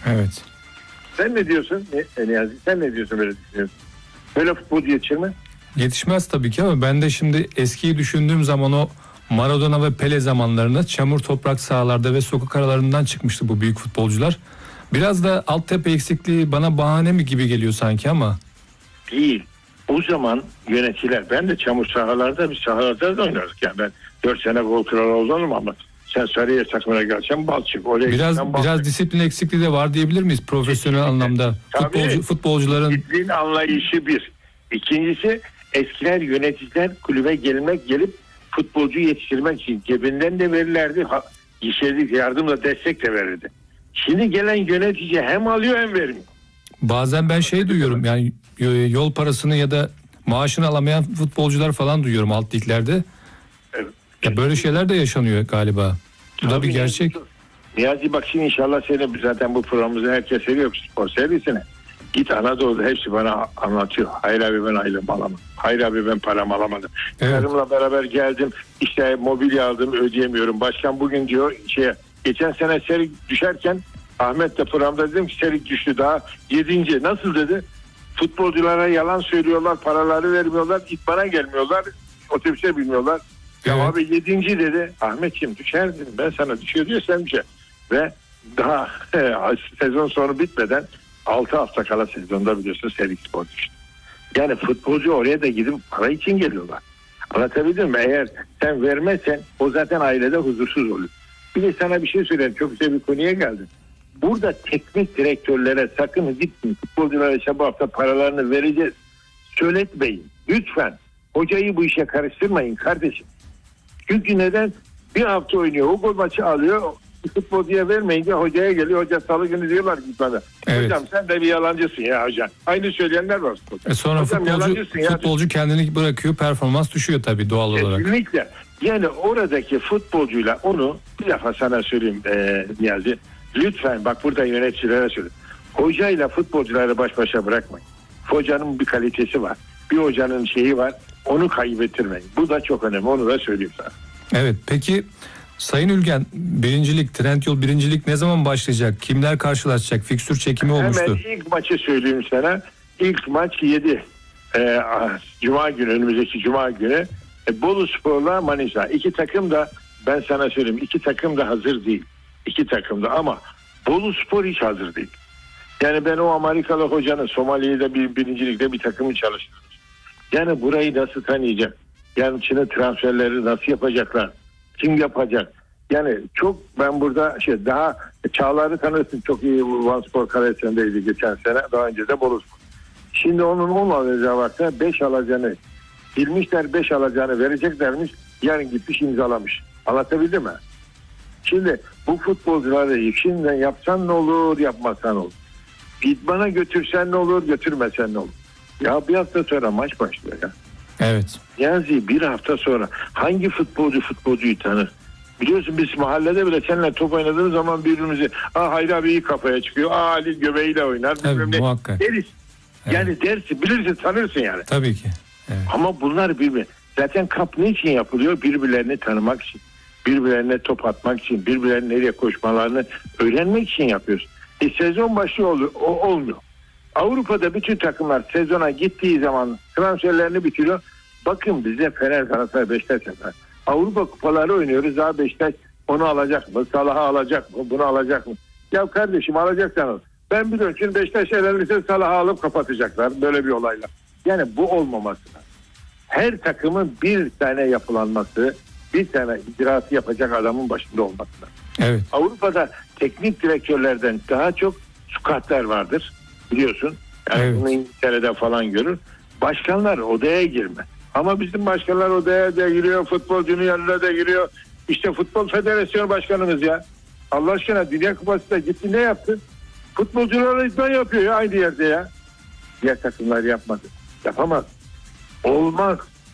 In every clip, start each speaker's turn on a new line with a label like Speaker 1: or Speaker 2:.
Speaker 1: Evet.
Speaker 2: Sen ne diyorsun Niyazi? Sen ne diyorsun, böyle düşünüyorsun? Böyle futbolcu yetişir mi?
Speaker 1: Yetişmez tabii ki ama ben de şimdi eskiyi düşündüğüm zaman o Maradona ve Pele zamanlarında çamur toprak sahalarda ve sokak aralarından çıkmıştı bu büyük futbolcular. Biraz da altyapı eksikliği bana bahane mi gibi geliyor sanki ama.
Speaker 2: Değil. O zaman yöneticiler, ben de çamur sahalarda, biz sahalarda da oynardık yani. Ben 4 sene gol kralı oldum ama sen Sarıyer takımına gelsen Balçık.
Speaker 1: Biraz disiplin eksikliği de var diyebilir miyiz profesyonel anlamda? Futbolcuların
Speaker 2: disiplin anlayışı bir. İkincisi, eskiler yöneticiler kulübe gelip futbolcu yetiştirmek için cebinden de verirlerdi. Gişelik yardımla destek de verirdi. Şimdi gelen yönetici hem alıyor hem vermiyor.
Speaker 1: Bazen ben duyuyorum yani yol parasını ya da maaşını alamayan futbolcular falan duyuyorum alt liglerde.
Speaker 2: Evet.
Speaker 1: Ya böyle şeyler de yaşanıyor galiba. Bu da bir gerçek.
Speaker 2: Niyazi bak, şimdi inşallah seni, zaten bu programımızı herkes seviyor, spor servisine. Git Anadolu'da hepsi bana anlatıyor. Hayır abi ben aylığımı alamadım. Hayır abi ben paramı alamadım.
Speaker 1: Evet.
Speaker 2: Karımla beraber geldim, işte mobilya aldım, ödeyemiyorum. Başkan bugün diyor geçen sene Serik düşerken Ahmet de programda dedim ki Serik düştü daha 7. Nasıl dedi? Futbolculara yalan söylüyorlar, paraları vermiyorlar, bana gelmiyorlar, otobüse bilmiyorlar. Ya
Speaker 1: evet.
Speaker 2: abi 7. dedi. Ahmetciğim düşer dedim. Ben sana düşüyor diyor, sen düşer. Ve daha sezon sonu bitmeden 6 hafta kala sezonda biliyorsun Serik Spor düştü. Yani futbolcu oraya da gidip para için geliyorlar. Anlatabildim mi? Eğer sen vermezsen o zaten ailede huzursuz oluyor. Bir de sana bir şey söyleyeyim. Çok güzel bir konuya geldim. Burada teknik direktörlere sakın gitmeyin. Futbolculara işte bu hafta paralarını vereceğiz söyletmeyin. Lütfen. Hocayı bu işe karıştırmayın kardeşim. Çünkü neden? Bir hafta oynuyor. O gol maçı alıyor. Futbolcuya vermeyince hocaya geliyor. Hoca salı günü diyorlar ki bana.
Speaker 1: Evet.
Speaker 2: Hocam sen de bir yalancısın ya hocam. Aynı söyleyenler var.
Speaker 1: Sonra
Speaker 2: hocam,
Speaker 1: futbolcu kendini bırakıyor. Performans düşüyor tabii doğal olarak.
Speaker 2: Kesinlikle. Yani oradaki futbolcuyla onu bir defa sana söyleyeyim Niyazi. Lütfen bak, burada yöneticilere söyleyeyim. Hocayla futbolcuları baş başa bırakmayın. Hocanın bir kalitesi var. Bir hocanın şeyi var. Onu kaybettirmeyin. Bu da çok önemli. Onu da söyleyeyim sana.
Speaker 1: Evet. Peki Sayın Ülgen, birincilik, Trendyol birincilik ne zaman başlayacak? Kimler karşılaşacak? Fikstür çekimi olmuştu.
Speaker 2: Hemen ilk maçı söyleyeyim sana. İlk maç 7. Cuma günü, önümüzdeki Cuma günü. Boluspor'la Manisa. İki takım da, ben sana söyleyeyim, iki takım da hazır değil. İki takım da, ama Boluspor hiç hazır değil. Yani ben o Amerikalı hocanın Somali'de birincilikte bir takımı çalıştırmış. Yani burayı nasıl tanıyacak? Yani içine transferleri nasıl yapacaklar? Kim yapacak? Yani çok, ben burada daha Çağlar'ı tanırsın, çok iyi Vanspor Kalesi'ndeydi geçen sene. Daha önce de Boluspor. Şimdi onun 10 alacağı varsa 5 alacağını bilmişler, 5 alacağını vereceklermiş. Yarın gitmiş imzalamış. Anlatabildim mi? Şimdi bu futbolcuları şimdiden yapsan ne olur, yapmasan ne olur? İdmana götürsen ne olur, götürmesen ne olur? Ya bir hafta sonra maç başlıyor ya.
Speaker 1: Evet.
Speaker 2: Niyazi, bir hafta sonra hangi futbolcuyu tanır? Biliyorsun biz mahallede bile seninle top oynadığımız zaman birbirimizi Hayri abi iyi kafaya çıkıyor. Ali göbeğiyle oynar.
Speaker 1: Tabii, muhakkak.
Speaker 2: Deriz.
Speaker 1: Evet.
Speaker 2: Yani dersin, bilirsin, tanırsın yani.
Speaker 1: Tabii ki. Evet.
Speaker 2: Ama bunlar zaten kamp ne için yapılıyor? Birbirlerini tanımak için. Birbirlerine top atmak için. Birbirlerinin nereye koşmalarını öğrenmek için yapıyoruz. Sezon başlıyor, olmuyor. Avrupa'da bütün takımlar sezona gittiği zaman transferlerini bitiriyor. Bakın bize Fener, Galatasaray, Beşiktaş yapar. Avrupa kupaları oynuyoruz. Daha Beşiktaş onu alacak mı? Salah'ı alacak mı? Bunu alacak mı? Ya kardeşim, alacaksanız. Ben biliyorum ki Beşiktaş elenirse Salah'ı alıp kapatacaklar. Böyle bir olayla. Yani bu olmaması lazım. Her takımın bir tane yapılanması, bir tane icraatı yapacak adamın başında olması lazım.
Speaker 1: Evet.
Speaker 2: Avrupa'da teknik direktörlerden daha çok scoutlar vardır. Biliyorsun. Yani
Speaker 1: evet.
Speaker 2: Bunu İngiltere'de falan görür. Başkanlar odaya girme. Ama bizim başkanlar odaya da giriyor, futbolcunun yanına da giriyor. İşte Futbol Federasyonu Başkanımız ya. Allah aşkına, Dünya Kupası'da gitti, ne yaptı? Futbolcularla idman yapıyor ya aynı yerde ya. Diğer takımlar yapmadı. Yapamaz. Olmaz.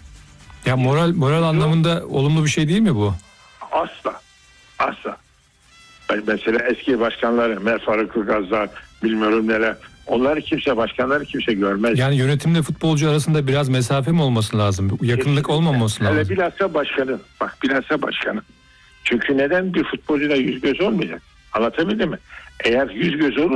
Speaker 1: Ya moral anlamında olumlu bir şey değil mi bu?
Speaker 2: Asla. Asla. Mesela eski başkanları, Mer Faruk Ilgazlar, bilmiyorum neler. Başkanları kimse görmez.
Speaker 1: Yani yönetimle futbolcu arasında biraz mesafe mi olması lazım? Yakınlık olmaması lazım.
Speaker 2: Hele bilhassa başkanı. Bak, bilhassa başkanı. Çünkü neden? Bir futbolcuyla yüz göz olmayacak. Anlatabildim mi? Eğer yüz göz olur